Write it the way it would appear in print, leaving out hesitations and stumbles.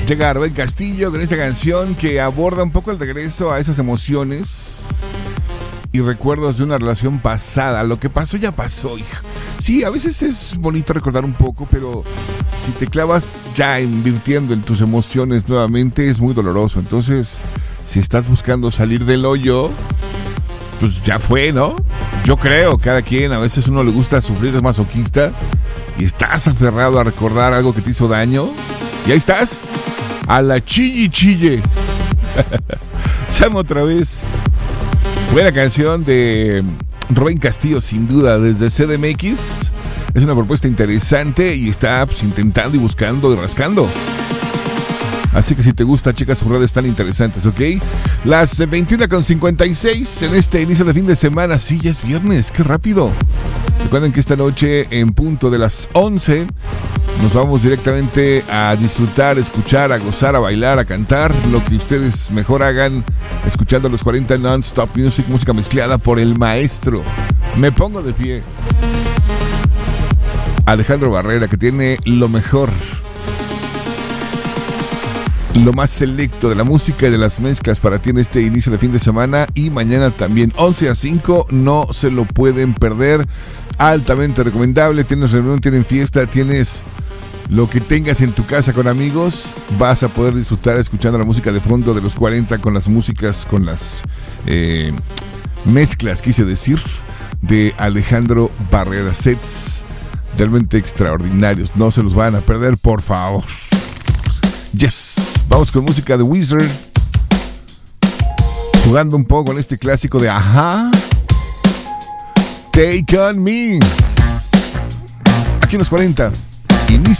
Llega Rubén Castillo con esta canción que aborda un poco el regreso a esas emociones y recuerdos de una relación pasada. Lo que pasó ya pasó, hija. Sí, a veces es bonito recordar un poco, pero si te clavas ya invirtiendo en tus emociones nuevamente es muy doloroso. Entonces, si estás buscando salir del hoyo, pues ya fue, ¿no? Yo creo, cada quien, a veces uno le gusta sufrir, es masoquista, y estás aferrado a recordar algo que te hizo daño, y ahí estás, a la chille. Llamo otra vez. Buena canción de Rubén Castillo, sin duda, desde CDMX. Es una propuesta interesante y está pues, intentando y buscando y rascando. Así que si te gusta, checa sus redes tan interesantes, ¿ok? Las 21:56 en este inicio de fin de semana. Sí, ya es viernes, qué rápido. Recuerden que esta noche, en punto de las 11, nos vamos directamente a disfrutar, a escuchar, a gozar, a bailar, a cantar. Lo que ustedes mejor hagan, escuchando los 40 Non-Stop Music, música mezclada por el maestro. Me pongo de pie. Alejandro Barrera, que tiene lo mejor, lo más selecto de la música y de las mezclas para ti en este inicio de fin de semana y mañana también 11-5, no se lo pueden perder, altamente recomendable. Tienes reunión, tienes fiesta, tienes lo que tengas en tu casa con amigos, vas a poder disfrutar escuchando la música de fondo de los 40 con las músicas, con las mezclas, quise decir, de Alejandro Barrera. Sets realmente extraordinarios, no se los van a perder, por favor. Yes, vamos con música de Wizard, jugando un poco con este clásico de Ajá, Take On Me. Aquí en los 40, inicio.